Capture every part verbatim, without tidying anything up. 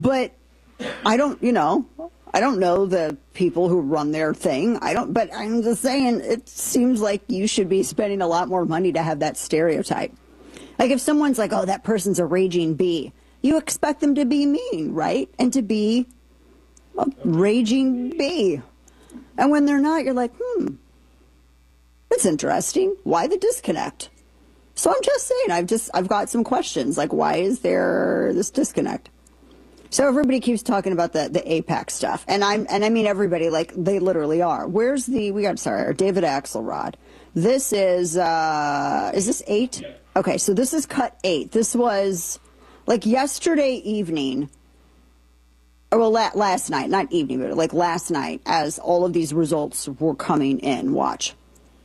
But I don't, you know, I don't know the people who run their thing. I don't, but I'm just saying, it seems like you should be spending a lot more money to have that stereotype. Like if someone's like, oh, that person's a raging bee, you expect them to be mean, right? And to be a raging bee. And when they're not, you're like, hmm, that's interesting. Why the disconnect? So I'm just saying, I've just, I've got some questions. Like, why is there this disconnect? So everybody keeps talking about the, the AIPAC stuff. And I'm, and I mean everybody, like they literally are. Where's the, we got, sorry, David Axelrod. This is, uh, is this eight? Okay, so this is cut eight. This was like yesterday evening, or well, la last night, not evening, but like last night as all of these results were coming in. Watch.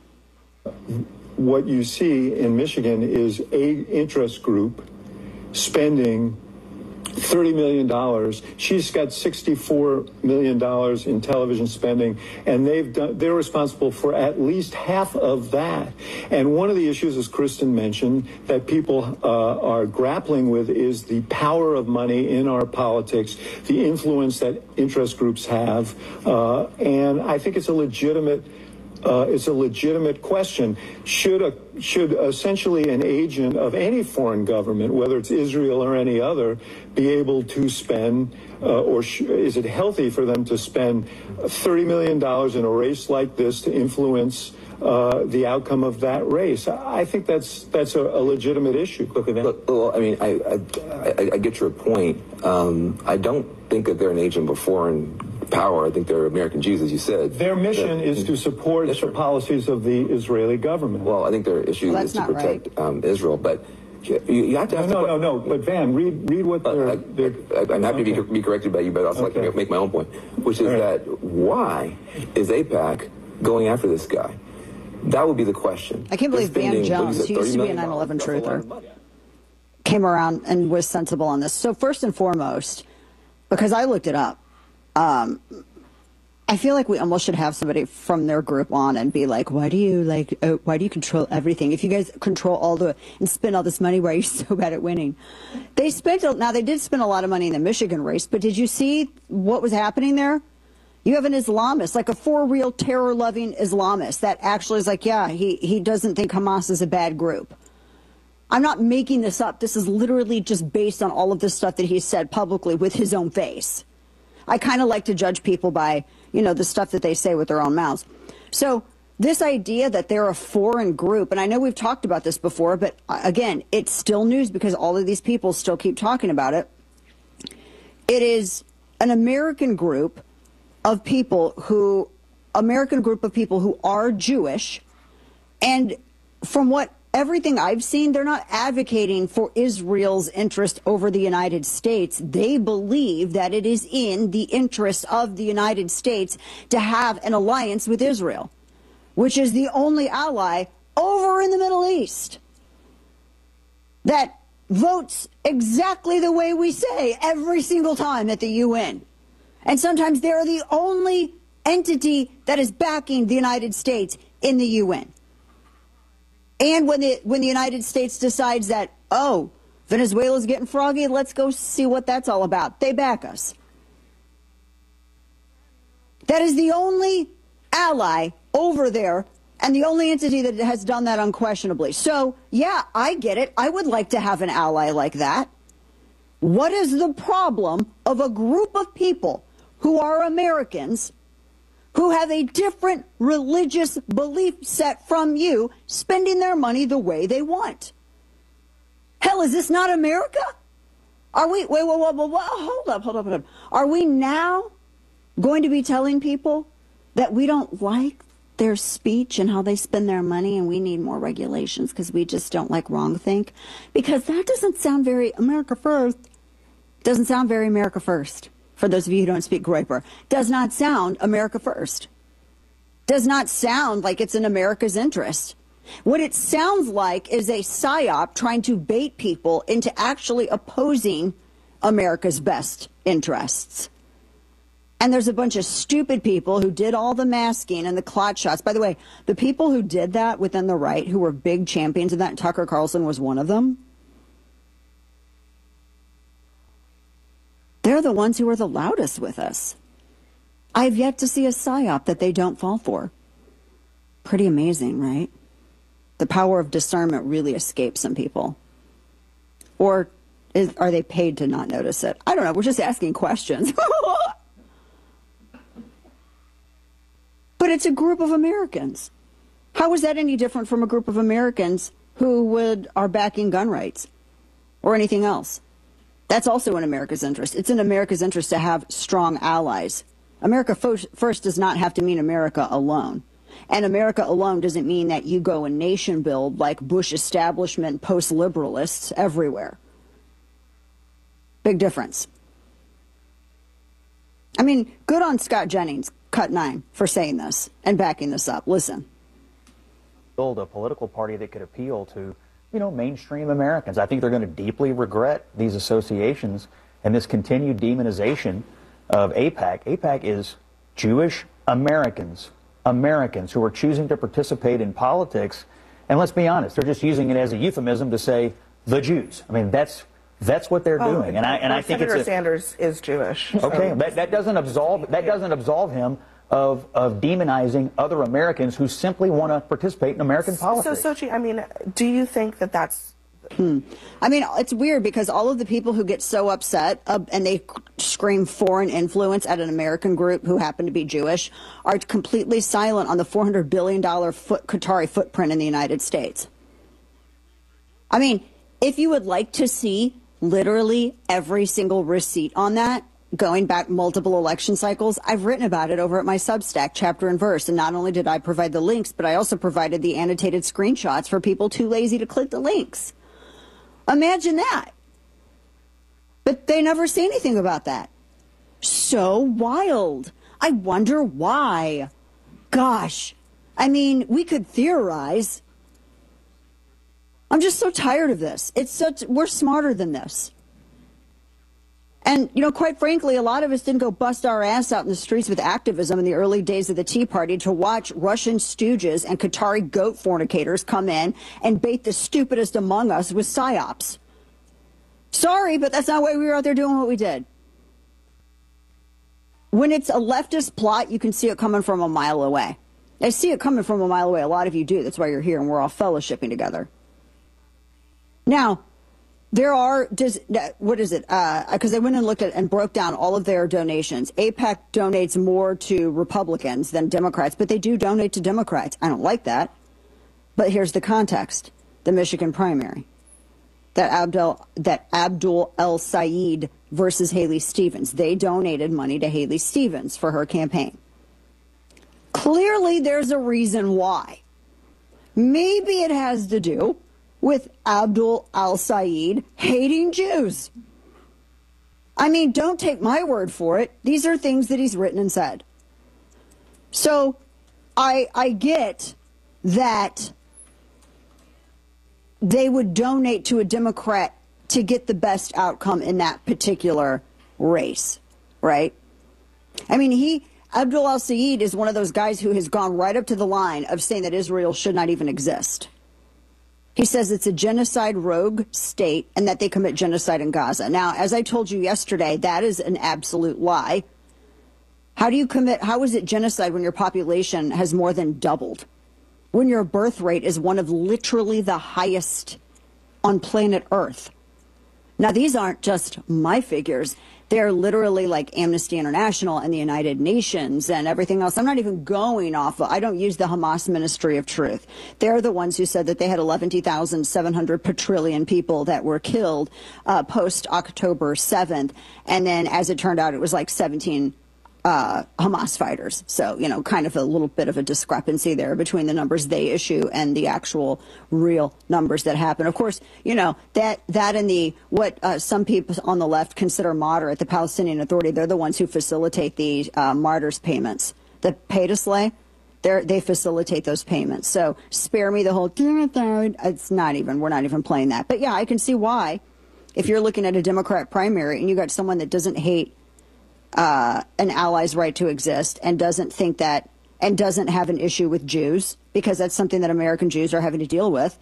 What you see in Michigan is a interest group spending thirty million dollars. She's got sixty-four million dollars in television spending, and they've done, they're responsible for at least half of that. And one of the issues, as Kristen mentioned, that people uh, are grappling with is the power of money in our politics, the influence that interest groups have. Uh, and I think it's a legitimate Uh, it's a legitimate question. Should a, should essentially an agent of any foreign government, whether it's Israel or any other, be able to spend, uh, or sh is it healthy for them to spend thirty million dollars in a race like this to influence uh, the outcome of that race? I think that's that's a, a legitimate issue. Look, well, I mean, I, I, I, I get your point. Um, I don't think that they're an agent of foreign power. I think they're American Jews, as you said. Their mission is to support the policies of the Israeli government. Well, I think their issue well, is to protect right. um, Israel, but you, you have to have no, to no, no, no. But Van, read read what they're. Uh, they're I, I'm happy okay. to be, be corrected by you, but I also okay. like to make my own point, which is right. that why is AIPAC going after this guy? That would be the question. I can't believe Van Jones, who used to be a nine eleven truther, came around and was sensible on this. So first and foremost, because I looked it up, um, I feel like we almost should have somebody from their group on and be like, why do you like, uh, why do you control everything? If you guys control all the, and spend all this money, why are you so bad at winning? They spent, now they did spend a lot of money in the Michigan race, but did you see what was happening there? You have an Islamist, like a for-real terror-loving Islamist that actually is like, yeah, he, he doesn't think Hamas is a bad group. I'm not making this up. This is literally just based on all of this stuff that he said publicly with his own face. I kind of like to judge people by, you know, the stuff that they say with their own mouths. So this idea that they're a foreign group, and I know we've talked about this before, but again, it's still news because all of these people still keep talking about it. It is an American group of people who, American group of people who are Jewish, and from what everything I've seen, they're not advocating for Israel's interest over the United States. They believe that it is in the interest of the United States to have an alliance with Israel, which is the only ally over in the Middle East that votes exactly the way we say every single time at the U N. And sometimes they're the only entity that is backing the United States in the U N. And when the, when the United States decides that, oh, Venezuela's getting froggy, let's go see what that's all about, they back us. That is the only ally over there and the only entity that has done that unquestionably. So, yeah, I get it. I would like to have an ally like that. What is the problem of a group of people who are Americans who have a different religious belief set from you, spending their money the way they want? Hell, is this not America? Are we, wait, wait, wait, wait, wait, hold up, hold up, hold up. Are we now going to be telling people that we don't like their speech and how they spend their money and we need more regulations because we just don't like wrongthink? Because that doesn't sound very America first. Doesn't sound very America first. For those of you who don't speak Groyper, does not sound America first. Does not sound like it's in America's interest. What it sounds like is a psyop trying to bait people into actually opposing America's best interests. And there's a bunch of stupid people who did all the masking and the clot shots. By the way, the people who did that within the right, who were big champions of that, and Tucker Carlson was one of them, They're the ones who are the loudest with us. I've yet to see a psyop that they don't fall for. Pretty amazing, right? The power of discernment really escapes some people. Or is, are they paid to not notice it? I don't know. We're just asking questions. But it's a group of Americans. How is that any different from a group of Americans who would are backing gun rights or anything else? That's also in America's interest. It's in America's interest to have strong allies. America first does not have to mean America alone. And America alone doesn't mean that you go and nation build like Bush establishment post-liberalists everywhere. Big difference. I mean, good on Scott Jennings, cut nine, for saying this and backing this up. Listen. Build a political party that could appeal to, you know, mainstream Americans. I think they're going to deeply regret these associations and this continued demonization of AIPAC. AIPAC is Jewish Americans, Americans who are choosing to participate in politics. And let's be honest, they're just using it as a euphemism to say the Jews. I mean, that's that's what they're oh, doing. And I and I think Senator it's a, Sanders is Jewish. Okay, so. that, that doesn't absolve that doesn't absolve him of of demonizing other Americans who simply want to participate in American politics. So, Sochi, I mean, do you think that that's Hmm. I mean, it's weird because all of the people who get so upset uh, and they scream foreign influence at an American group who happen to be Jewish are completely silent on the four hundred billion dollars foot Qatari footprint in the United States. I mean, if you would like to see literally every single receipt on that, going back multiple election cycles, I've written about it over at my Substack, chapter and verse. And not only did I provide the links, but I also provided the annotated screenshots for people too lazy to click the links. Imagine that. But they never say anything about that. So wild. I wonder why. Gosh. I mean, we could theorize. I'm just so tired of this. It's such, we're smarter than this. And, you know, quite frankly, a lot of us didn't go bust our ass out in the streets with activism in the early days of the Tea Party to watch Russian stooges and Qatari goat fornicators come in and bait the stupidest among us with psyops. Sorry, but that's not why we were out there doing what we did. When it's a leftist plot, you can see it coming from a mile away. I see it coming from a mile away. A lot of you do. That's why you're here, and we're all fellowshipping together. Now, there are, does, what is it? Because uh, I went and looked at and broke down all of their donations. AIPAC donates more to Republicans than Democrats, but they do donate to Democrats. I don't like that. But here's the context. The Michigan primary. That Abdul, that Abdul El-Sayed versus Haley Stevens. They donated money to Haley Stevens for her campaign. Clearly, there's a reason why. Maybe it has to do with Abdul El-Sayed hating Jews. I mean, don't take my word for it. These are things that he's written and said. So I, I get that they would donate to a Democrat to get the best outcome in that particular race, right? I mean, he, Abdul El-Sayed is one of those guys who has gone right up to the line of saying that Israel should not even exist. He says it's a genocide rogue state and that they commit genocide in Gaza. Now, as I told you yesterday, that is an absolute lie. How do you commit, how is it genocide when your population has more than doubled? When your birth rate is one of literally the highest on planet Earth? Now, these aren't just my figures. They're literally like Amnesty International and the United Nations and everything else. I'm not even going off of, I don't use the Hamas Ministry of Truth. They're the ones who said that they had eleven thousand seven hundred quadrillion people that were killed uh, post October seventh. And then as it turned out, it was like seventeen Uh, Hamas fighters. So, you know, kind of a little bit of a discrepancy there between the numbers they issue and the actual real numbers that happen. Of course, you know, that that and the what uh, some people on the left consider moderate, the Palestinian Authority, they're the ones who facilitate the uh, martyrs payments. The pay to slay, they're, they facilitate those payments. So spare me the whole, it's not even, we're not even playing that. But yeah, I can see why, if you're looking at a Democrat primary and you got someone that doesn't hate Uh, an ally's right to exist and doesn't think that and doesn't have an issue with Jews, because that's something that American Jews are having to deal with,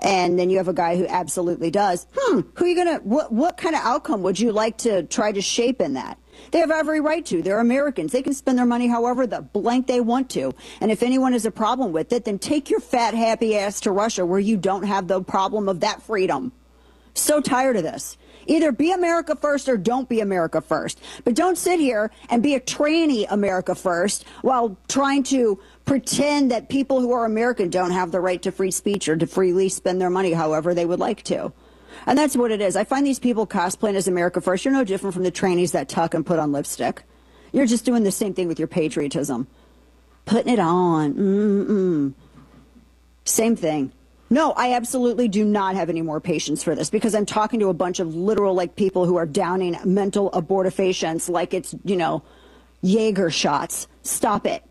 And then you have a guy who absolutely does. Hmm, who are you going to, what, what kind of outcome would you like to try to shape in that? They have every right to. They're Americans. They can spend their money however the blank they want to. And if anyone has a problem with it, then take your fat, happy ass to Russia where you don't have the problem of that freedom. So tired of this. Either be America first or don't be America first. But don't sit here and be a tranny America first while trying to pretend that people who are American don't have the right to free speech or to freely spend their money however they would like to. And that's what it is. I find these people cosplaying as America first. You're no different from the trannies that tuck and put on lipstick. You're just doing the same thing with your patriotism. Putting it on. Mm-mm. Same thing. No, I absolutely do not have any more patience for this because I'm talking to a bunch of literal like people who are downing mental abortifacients like it's, you know, Jaeger shots. Stop it.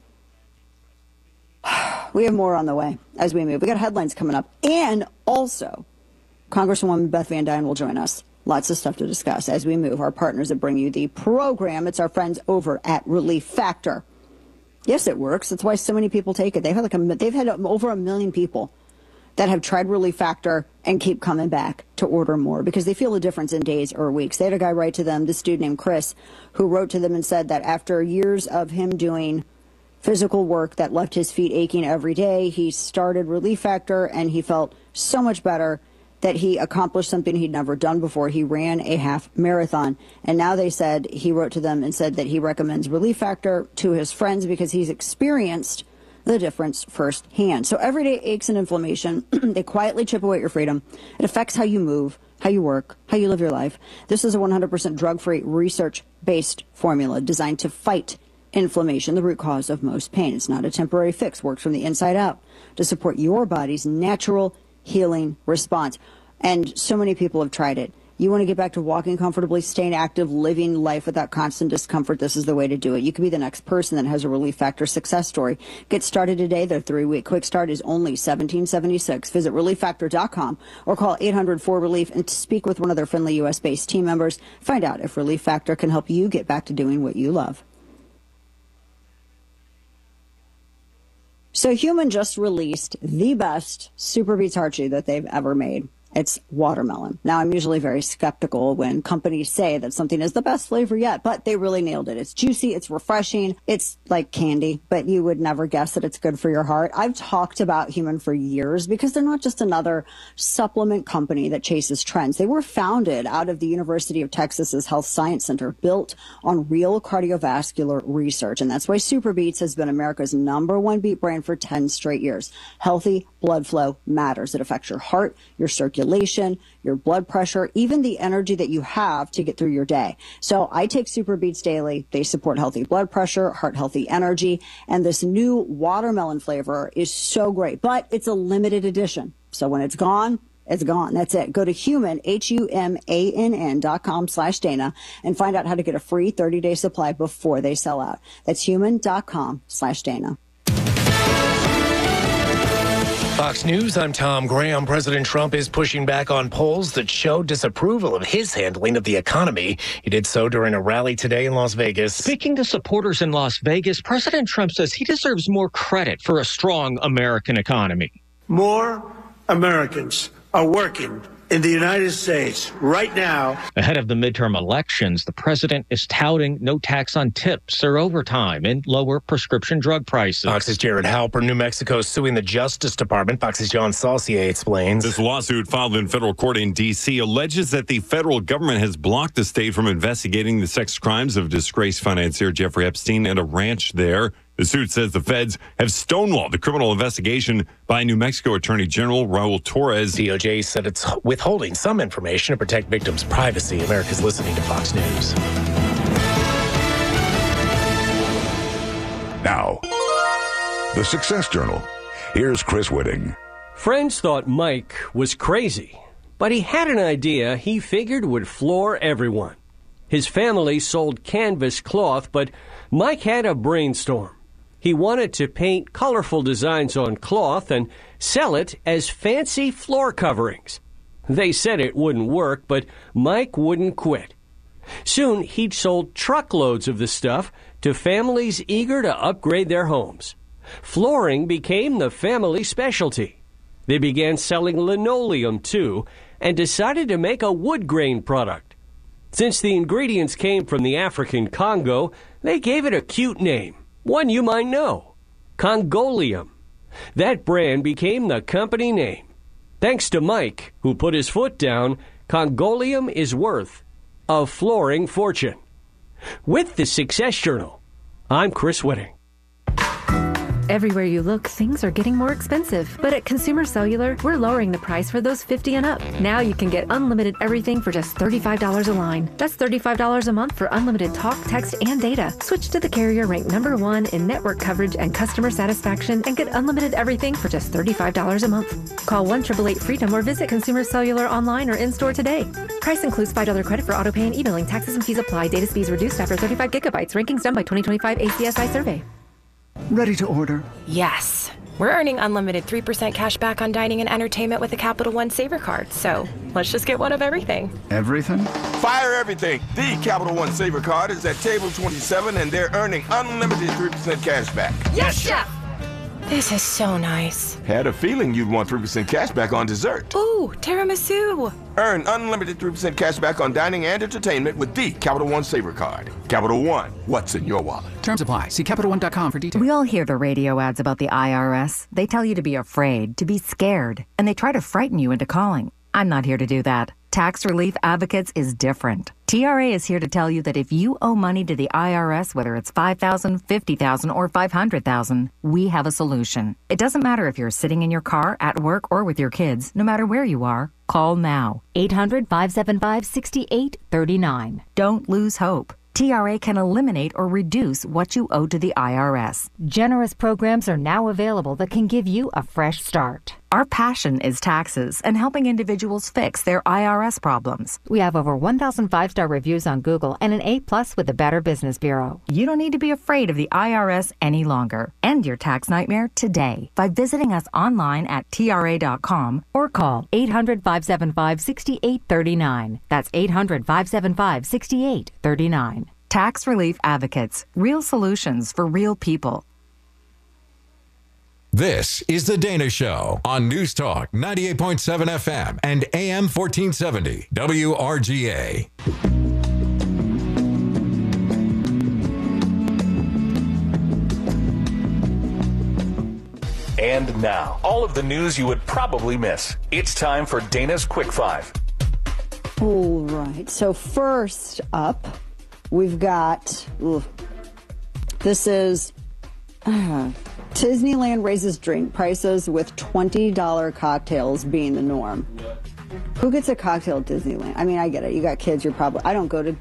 We have more on the way as we move. We got headlines coming up. And also, Congresswoman Beth Van Duyne will join us. Lots of stuff to discuss as we move. Our partners that bring you the program. It's our friends over at Relief Factor. Yes, it works. That's why so many people take it. They've had like a, they've had over a million people that have tried Relief Factor and keep coming back to order more because they feel a difference in days or weeks. They had a guy write to them, this dude named Chris, who wrote to them and said that after years of him doing physical work that left his feet aching every day, he started Relief Factor and he felt so much better that he accomplished something he'd never done before. He ran a half marathon. And now they said, he wrote to them and said that he recommends Relief Factor to his friends because he's experienced the difference firsthand. So everyday aches and inflammation, they quietly chip away at your freedom. It affects how you move, how you work, how you live your life. This is a one hundred percent drug-free, research-based formula designed to fight inflammation, the root cause of most pain. It's not a temporary fix, works from the inside out to support your body's natural healing response. And so many people have tried it. You want to get back to walking comfortably, staying active, living life without constant discomfort. This is the way to do it. You could be the next person that has a Relief Factor success story. Get started today. Their three-week quick start is only seventeen seventy-six. Visit relief factor dot com or call eight hundred four relief and speak with one of their friendly U S based team members. Find out if Relief Factor can help you get back to doing what you love. So Human just released the best Super Beets Heart Chew that they've ever made. It's watermelon. Now, I'm usually very skeptical when companies say that something is the best flavor yet, but they really nailed it. It's juicy, it's refreshing, it's like candy, but you would never guess that it's good for your heart. I've talked about Human for years because they're not just another supplement company that chases trends. They were founded out of the University of Texas's Health Science Center, built on real cardiovascular research. And that's why Super Beets has been America's number one beet brand for ten straight years. Healthy blood flow matters. It affects your heart, your circulation, your blood pressure, even the energy that you have to get through your day. So I take Super Beets daily. They support healthy blood pressure, heart healthy energy, and this new watermelon flavor is so great, but it's a limited edition. So when it's gone, it's gone. That's it. Go to human, H U M A N N dot com slash Dana and find out how to get a free thirty day supply before they sell out. That's human dot com slash Dana. Fox News, I'm Tom Graham. President Trump is pushing back on polls that show disapproval of his handling of the economy. He did so during a rally today in Las Vegas. Speaking to supporters in Las Vegas, President Trump says he deserves more credit for a strong American economy. More Americans are working in the United States right now. Ahead of the midterm elections, the president is touting no tax on tips or overtime and lower prescription drug prices. Fox's Jared Halper. New Mexico is suing the Justice Department. Fox's John Saucier explains. This lawsuit filed in federal court in D C alleges that the federal government has blocked the state from investigating the sex crimes of disgraced financier Jeffrey Epstein at a ranch there. The suit says the feds have stonewalled the criminal investigation by New Mexico Attorney General Raul Torres. D O J said it's withholding some information to protect victims' privacy. America's listening to Fox News. Now, the Success Journal. Here's Chris Whitting. Friends thought Mike was crazy, but he had an idea he figured would floor everyone. His family sold canvas cloth, but Mike had a brainstorm. He wanted to paint colorful designs on cloth and sell it as fancy floor coverings. They said it wouldn't work, but Mike wouldn't quit. Soon, he'd sold truckloads of the stuff to families eager to upgrade their homes. Flooring became the family specialty. They began selling linoleum, too, and decided to make a wood grain product. Since the ingredients came from the African Congo, they gave it a cute name, one you might know, Congolium. That brand became the company name. Thanks to Mike, who put his foot down, Congolium is worth a flooring fortune. With the Success Journal, I'm Chris Whitting. Everywhere you look, things are getting more expensive. But at Consumer Cellular, we're lowering the price for those fifty and up. Now you can get unlimited everything for just thirty-five dollars a line. That's thirty-five dollars a month for unlimited talk, text, and data. Switch to the carrier ranked number one in network coverage and customer satisfaction and get unlimited everything for just thirty-five dollars a month. Call one eight eight eight freedom or visit Consumer Cellular online or in-store today. Price includes five dollars credit for auto pay and e-billing. Taxes and fees apply. Data speeds reduced after thirty-five gigabytes. Rankings done by twenty twenty-five A C S I survey. Ready to order? Yes. We're earning unlimited three percent cash back on dining and entertainment with the Capital One Saver Card, so let's just get one of everything. Everything? Fire everything! The Capital One Saver Card is at table twenty-seven and they're earning unlimited three percent cash back. Yes, Chef! This is so nice. Had a feeling you'd want three percent cash back on dessert. Ooh, tiramisu! Earn unlimited three percent cash back on dining and entertainment with the Capital One Saver Card. Capital One, what's in your wallet? Terms apply. See Capital One dot com for details. We all hear the radio ads about the I R S. They tell you to be afraid, to be scared, and they try to frighten you into calling. I'm not here to do that. Tax Relief Advocates is different. T R A is here to tell you that if you owe money to the I R S, whether it's five thousand dollars, fifty thousand dollars, or five hundred thousand dollars, we have a solution. It doesn't matter if you're sitting in your car, at work, or with your kids. No matter where you are, call now. eight hundred, five seven five, six eight three nine. Don't lose hope. T R A can eliminate or reduce what you owe to the I R S. Generous programs are now available that can give you a fresh start. Our passion is taxes and helping individuals fix their I R S problems. We have over one thousand five-star reviews on Google and an A plus with the Better Business Bureau. You don't need to be afraid of the I R S any longer. End your tax nightmare today by visiting us online at T R A dot com or call eight hundred, five seven five, six eight three nine. That's eight hundred, five seven five, six eight three nine. Tax Relief Advocates. Real solutions for real people. This is The Dana Show on News Talk ninety-eight point seven F M and A M fourteen seventy W R G A. And now, all of the news you would probably miss. It's time for Dana's Quick Five. All right. So first up, we've got, ooh, this is, uh, Disneyland raises drink prices with twenty dollar cocktails being the norm. Who gets a cocktail at Disneyland? I mean, I get it. You got kids, you're probably, I don't go to,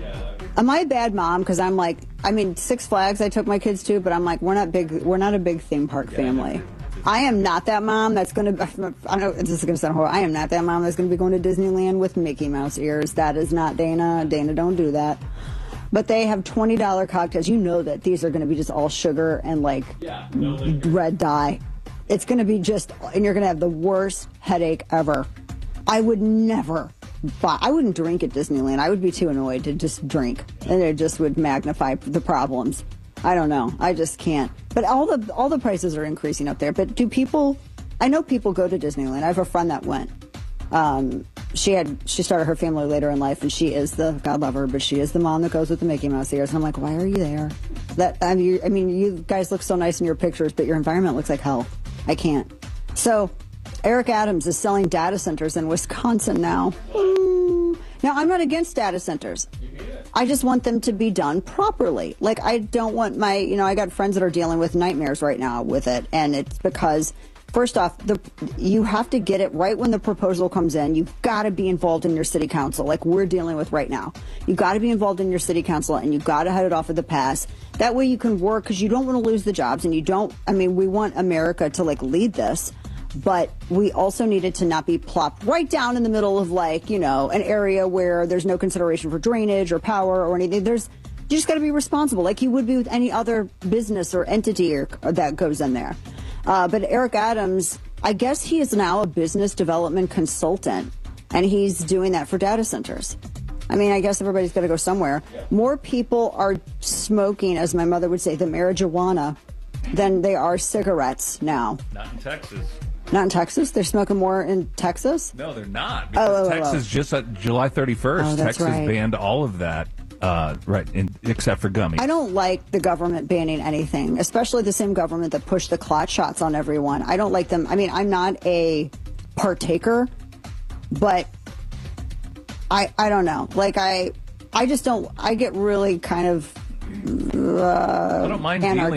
am I a bad mom? Because I'm like, I mean, Six Flags I took my kids to, but I'm like, we're not big, we're not a big theme park family. I am not that mom that's going to, I know this is going to sound horrible, I am not that mom that's going to be going to Disneyland with Mickey Mouse ears. That is not Dana. Dana, don't do that. But they have twenty dollar cocktails. You know that these are going to be just all sugar and like yeah, no, red dye. It's going to be just, and you're going to have the worst headache ever. I would never buy, I wouldn't drink at Disneyland. I would be too annoyed to just drink, and it just would magnify the problems. I don't know. I just can't. But all the all the prices are increasing up there. But do people, I know people go to Disneyland. I have a friend that went. Um, she had she started her family later in life, and she is the, God love her, but she is the mom that goes with the Mickey Mouse ears. And I'm like, why are you there? That I mean, I mean, you guys look so nice in your pictures, but your environment looks like hell. I can't. So, Eric Adams is selling data centers in Wisconsin now. Mm. Now, I'm not against data centers. I just want them to be done properly. Like, I don't want my, you know, I got friends that are dealing with nightmares right now with it, and it's because, first off, the you have to get it right when the proposal comes in. You've got to be involved in your city council, like we're dealing with right now. You've got to be involved in your city council, and you've got to head it off at the pass. That way you can work, because you don't want to lose the jobs, and you don't, I mean, we want America to, like, lead this. But we also needed to not be plopped right down in the middle of, like, you know, an area where there's no consideration for drainage or power or anything. There's, you just got to be responsible, like you would be with any other business or entity or, or that goes in there. Uh, but Eric Adams, I guess he is now a business development consultant, and he's doing that for data centers. I mean, I guess everybody's got to go somewhere. More people are smoking, as my mother would say, the marijuana than they are cigarettes now. Not in Texas. Not in Texas? They're smoking more in Texas? No, they're not. Oh, oh, oh, Texas oh. just at July thirty-first, Oh, that's Texas right. banned all of that, uh, right, in, except for gummies. I don't like the government banning anything, especially the same government that pushed the clot shots on everyone. I don't like them. I mean, I'm not a partaker, but I I don't know. Like, I I just don't, I get really kind of uh, I don't mind anarchy. dealing